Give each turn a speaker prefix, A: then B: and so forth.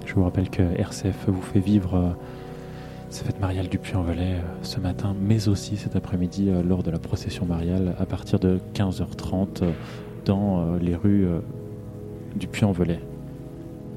A: Je vous rappelle que RCF vous fait vivre ces fêtes mariales du Puy-en-Velay ce matin, mais aussi cet après-midi lors de la procession mariale à partir de 15h30 dans les rues du Puy-en-Velay.